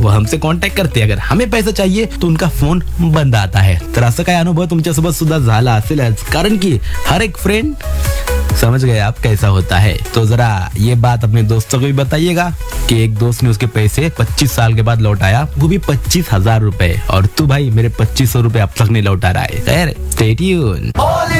वो हमसे कॉन्टॅक्ट करते, अगर हमें पैसे चाहिए तो उनका फोन बंद आता है. तर असं काय अनुभव तुमच्यासोबत सुद्धा झाला असेलच, कारण की हर एक फ्रेंड समझ गए आप कैसा होता है. तो जरा ये बात अपने दोस्तों को भी बताइएगा कि एक दोस्त ने उसके पैसे 25 साल के बाद लौटाया, वो भी 25,000 रुपए, और तू भाई मेरे 2500 रुपए अब तक नहीं लौटा रहा है. खैर, स्टे ट्यून.